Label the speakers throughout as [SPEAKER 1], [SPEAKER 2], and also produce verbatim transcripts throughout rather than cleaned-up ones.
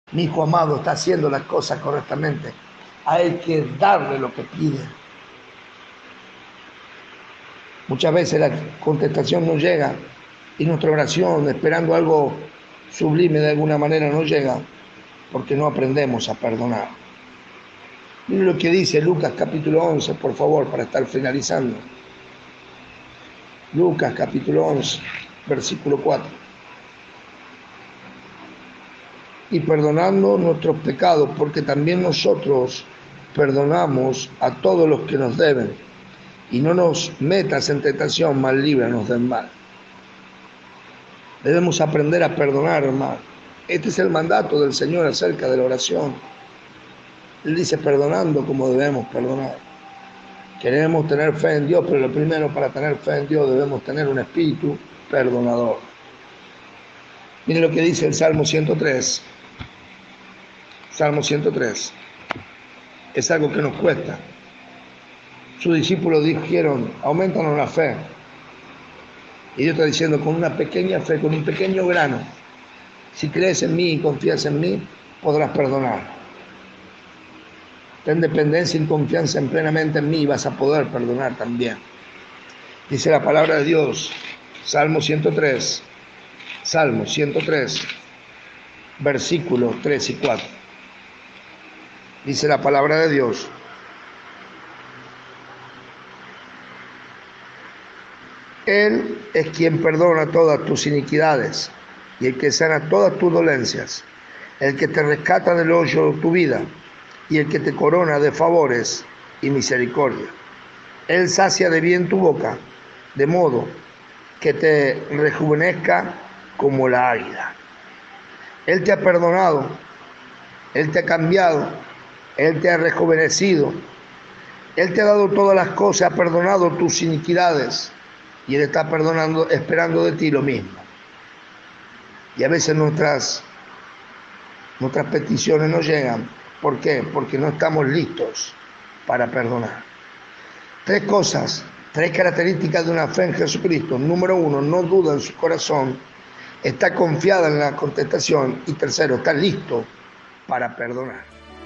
[SPEAKER 1] Mi hijo amado está haciendo las cosas correctamente. Hay que darle lo que pide. Muchas veces la contestación no llega y nuestra oración, esperando algo sublime de alguna manera, no llega porque no aprendemos a perdonar. Miren lo que dice Lucas capítulo once, por favor, para estar finalizando. Lucas capítulo once, versículo cuatro. Y perdonando nuestros pecados, porque también nosotros perdonamos a todos los que nos deben. Y no nos metas en tentación, mas líbranos del mal. Debemos aprender a perdonar, hermano. Este es el mandato del Señor acerca de la oración. Él dice perdonando como debemos perdonar. Queremos tener fe en Dios, pero lo primero para tener fe en Dios debemos tener un espíritu perdonador. Miren lo que dice el Salmo ciento tres. Salmo ciento tres. Es algo que nos cuesta. Sus discípulos dijeron, aumentanos la fe. Y Dios está diciendo, con una pequeña fe, con un pequeño grano, si crees en mí y confías en mí, podrás perdonar. Ten dependencia y confianza en plenamente en mí y vas a poder perdonar también. Dice la palabra de Dios, Salmo ciento tres, Salmo ciento tres, versículos tres y cuatro. Dice la palabra de Dios, Él es quien perdona todas tus iniquidades y el que sana todas tus dolencias, el que te rescata del hoyo de tu vida y el que te corona de favores y misericordia. Él sacia de bien tu boca, de modo que te rejuvenezca como la águila. Él te ha perdonado, Él te ha cambiado, Él te ha rejuvenecido, Él te ha dado todas las cosas, ha perdonado tus iniquidades y Él está perdonando, esperando de ti lo mismo. Y a veces nuestras, nuestras peticiones no llegan. ¿Por qué? Porque no estamos listos para perdonar. Tres cosas, tres características de una fe en Jesucristo. Número uno, no duda en su corazón, está confiada en la contestación. Y tercero, está listo para perdonar.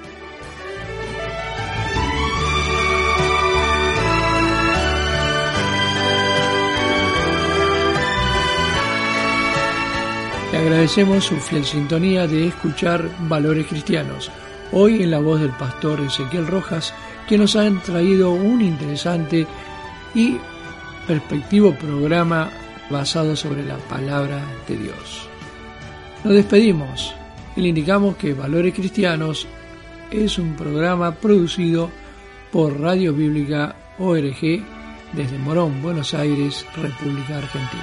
[SPEAKER 2] Le agradecemos su fiel sintonía de escuchar Valores Cristianos. Hoy en la voz del pastor Ezequiel Rojas, que nos han traído un interesante y perspectivo programa basado sobre la palabra de Dios. Nos despedimos y le indicamos que Valores Cristianos es un programa producido por Radio Bíblica O R G desde Morón, Buenos Aires, República Argentina.